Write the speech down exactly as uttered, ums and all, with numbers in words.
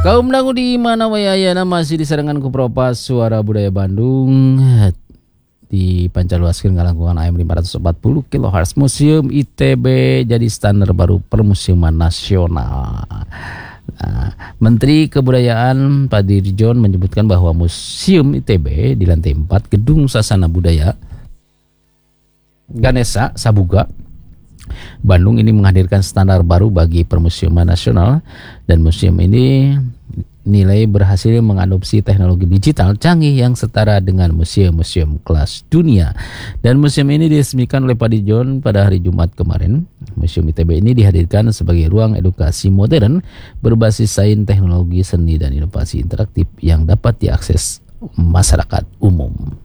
Kaum dangu di mana wayayana masih disarankan ku Propas Suara Budaya Bandung di pancaluaskeun ngalangkungan A M lima ratus empat puluh kilohertz. Museum I T B jadi standar baru permusiuman nasional. Nah, Menteri Kebudayaan Pak Dirjon menyebutkan bahwa Museum I T B di lantai empat Gedung Sasana Budaya Ganesha Sabuga Bandung ini menghadirkan standar baru bagi permusiuman nasional, dan museum ini nilai berhasil mengadopsi teknologi digital canggih yang setara dengan museum-museum kelas dunia. Dan museum ini diresmikan oleh Pak Dirjon pada hari Jumat kemarin. Museum I T B ini dihadirkan sebagai ruang edukasi modern berbasis sains, teknologi, seni, dan inovasi interaktif yang dapat diakses masyarakat umum.